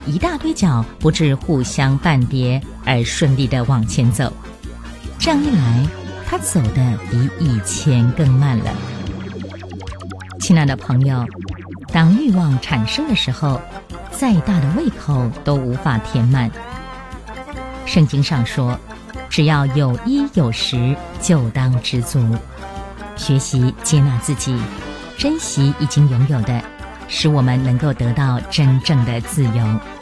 一大堆脚不致互相绊跌，而顺利地往前走。这样一来，他走得比以前更慢了。亲爱的朋友，当欲望产生的时候，再大的胃口都无法填满。圣经上说，只要有衣有食，就当知足。学习接纳自己，珍惜已经拥有的，使我们能够得到真正的自由。